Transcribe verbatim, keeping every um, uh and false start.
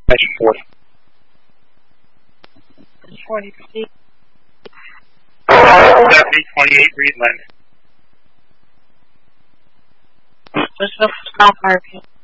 Station forty. twenty feet. Deputy twenty-eight, read Lynn. Just a stop R P.